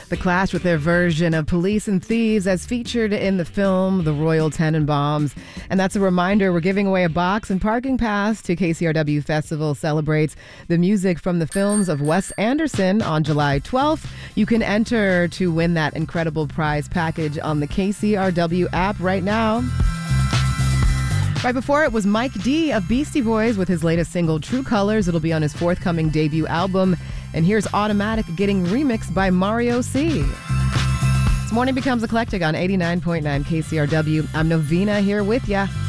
The Clash with their version of Police and Thieves as featured in the film The Royal Tenenbaums. And that's a reminder, we're giving away a box and parking pass to KCRW Festival celebrates the music from the films of Wes Anderson on July 12th. You can enter to win that incredible prize package on the KCRW app right now. Right before it was Mike D of Beastie Boys with his latest single, True Colors. It'll be on his forthcoming debut album. And here's Automatic getting remixed by Mario C. This morning becomes eclectic on 89.9 KCRW. I'm Novena here with ya.